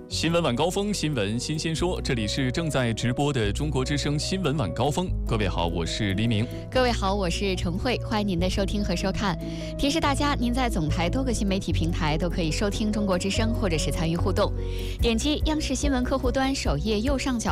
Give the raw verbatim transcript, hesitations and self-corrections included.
新闻晚高峰，新闻新鲜说，这里是正在直播的中国之声新闻晚高峰。各位好，我是黎明。 各位好，我是陈慧，欢迎您的收听和收看。提示大家，您在总台多个新媒体平台都可以收听中国之声，或者是参与互动。点击央视新闻客户端首页右上角